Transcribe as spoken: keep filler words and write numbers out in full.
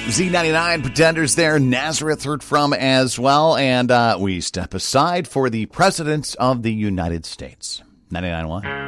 Z ninety-nine, Pretenders there. Nazareth heard from as well. And uh, we step aside for the President of the United States. ninety-nine point one.